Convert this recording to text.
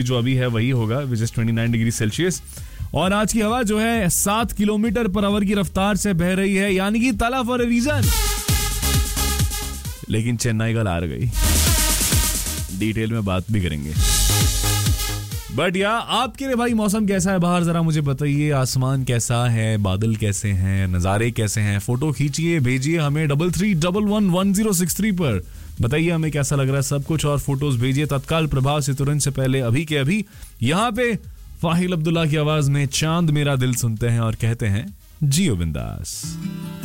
जो अभी है वही होगा, विच इज 29 डिग्री सेल्सियस। और आज की हवा जो है 7 किलोमीटर पर आवर की रफ्तार से बह रही है, यानी कि तला फॉर ए रीजन। लेकिन चेन्नई का हार गई, डिटेल में बात भी करेंगे। बट या आपके लिए भाई मौसम कैसा है बाहर, जरा मुझे बताइए। आसमान कैसा है, बादल कैसे हैं, नज़ारे कैसे हैं? फोटो खींचिए, भेजिए हमें 33111063 पर। बताइए हमें कैसा लग रहा है सब कुछ, और फोटोज भेजिए तत्काल प्रभाव से, तुरंत से पहले, अभी के अभी। यहाँ पे फाहिल अब्दुल्ला की आवाज में चांद मेरा दिल सुनते हैं और कहते हैं जियो बिंदास।